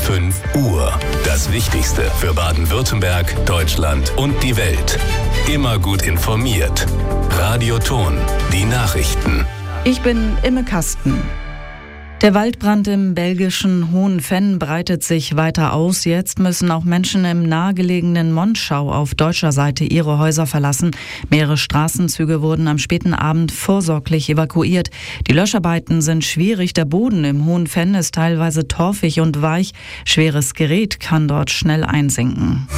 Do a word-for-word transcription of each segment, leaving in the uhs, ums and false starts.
fünf Uhr. Das Wichtigste für Baden-Württemberg, Deutschland und die Welt. Immer gut informiert. Radio Thon, die Nachrichten. Ich bin Imme Kasten. Der Waldbrand im belgischen Hohenvenn breitet sich weiter aus. Jetzt müssen auch Menschen im nahegelegenen Monschau auf deutscher Seite ihre Häuser verlassen. Mehrere Straßenzüge wurden am späten Abend vorsorglich evakuiert. Die Löscharbeiten sind schwierig. Der Boden im Hohenvenn ist teilweise torfig und weich. Schweres Gerät kann dort schnell einsinken.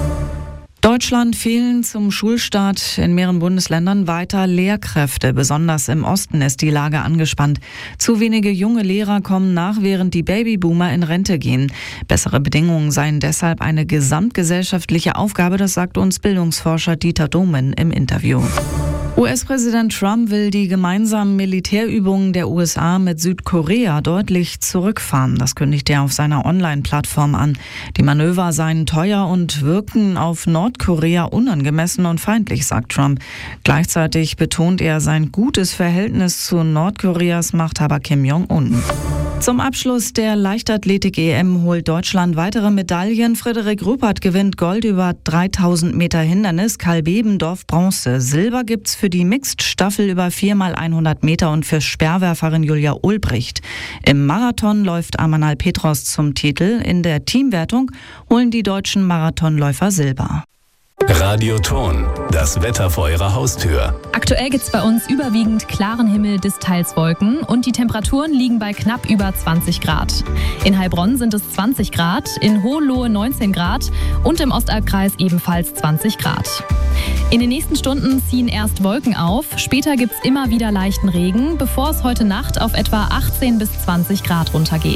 Deutschland fehlen zum Schulstart in mehreren Bundesländern weiter Lehrkräfte. Besonders im Osten ist die Lage angespannt. Zu wenige junge Lehrer kommen nach, während die Babyboomer in Rente gehen. Bessere Bedingungen seien deshalb eine gesamtgesellschaftliche Aufgabe, das sagt uns Bildungsforscher Dieter Domen im Interview. U S-Präsident Trump will die gemeinsamen Militärübungen der U S A mit Südkorea deutlich zurückfahren. Das kündigt er auf seiner Online-Plattform an. Die Manöver seien teuer und wirken auf Nordkorea unangemessen und feindlich, sagt Trump. Gleichzeitig betont er sein gutes Verhältnis zu Nordkoreas Machthaber Kim Jong-un. Zum Abschluss der Leichtathletik-E M holt Deutschland weitere Medaillen. Frederik Ruppert gewinnt Gold über dreitausend Meter Hindernis, Karl Bebendorf Bronze. Silber gibt's für die Mixed-Staffel über vier mal hundert Meter und für Speerwerferin Julia Ulbricht. Im Marathon läuft Amanal Petros zum Titel. In der Teamwertung holen die deutschen Marathonläufer Silber. Radio Thon, das Wetter vor Ihrer Haustür. Aktuell gibt es bei uns überwiegend klaren Himmel, bis teils Wolken und die Temperaturen liegen bei knapp über zwanzig Grad. In Heilbronn sind es zwanzig Grad, in Hohenlohe neunzehn Grad und im Ostalbkreis ebenfalls zwanzig Grad. In den nächsten Stunden ziehen erst Wolken auf, später gibt es immer wieder leichten Regen, bevor es heute Nacht auf etwa achtzehn bis zwanzig Grad runtergeht.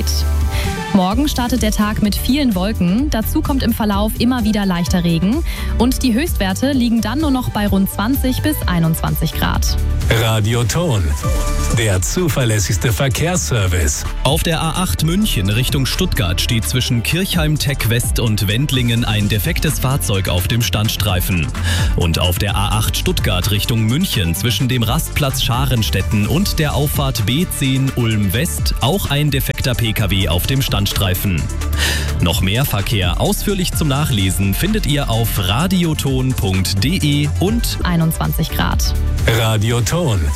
Morgen startet der Tag mit vielen Wolken, dazu kommt im Verlauf immer wieder leichter Regen und die Höchstwerte liegen dann nur noch bei rund zwanzig bis einundzwanzig Grad. Radio Thon, der zuverlässigste Verkehrsservice. Auf der A acht München Richtung Stuttgart steht zwischen Kirchheim Tech West und Wendlingen ein defektes Fahrzeug auf dem Standstreifen. Und auf der A acht Stuttgart Richtung München zwischen dem Rastplatz Scharenstetten und der Auffahrt B zehn Ulm West auch ein defekter Pkw auf dem Standstreifen. Noch mehr Verkehr ausführlich zum Nachlesen findet ihr auf radioton punkt de und einundzwanzig Grad. Radio Thon.